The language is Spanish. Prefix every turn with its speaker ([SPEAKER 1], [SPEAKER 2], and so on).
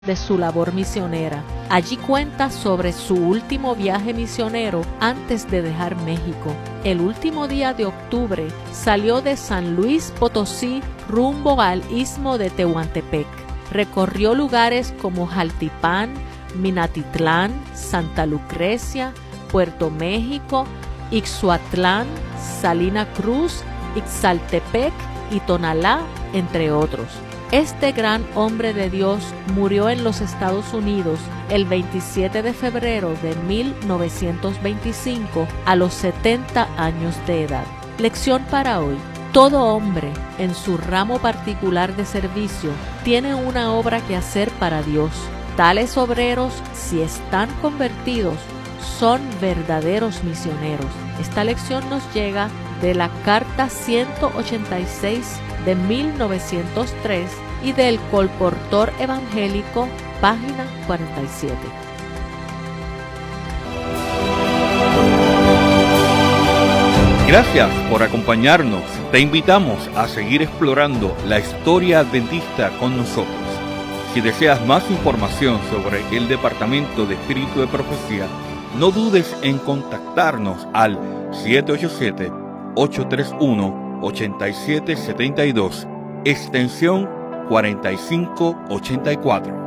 [SPEAKER 1] de su labor misionera. Allí cuenta sobre su último viaje misionero antes de dejar México. El último día de octubre salió de San Luis Potosí rumbo al istmo de Tehuantepec. Recorrió lugares como Jaltipán, Minatitlán, Santa Lucrecia, Puerto México, Ixhuatlán, Salina Cruz, Ixaltepec y Tonalá, entre otros. Este gran hombre de Dios murió en los Estados Unidos el 27 de febrero de 1925 a los 70 años de edad. Lección para hoy. Todo hombre, en su ramo particular de servicio, tiene una obra que hacer para Dios. Tales obreros, si están convertidos, son verdaderos misioneros. Esta lección nos llega de la Carta 186 de 1903 y del Colportor Evangélico, página 47.
[SPEAKER 2] Gracias por acompañarnos. Te invitamos a seguir explorando la historia adventista con nosotros. Si deseas más información sobre el Departamento de Espíritu de Profecía, no dudes en contactarnos al 787-831-8772, extensión 4584.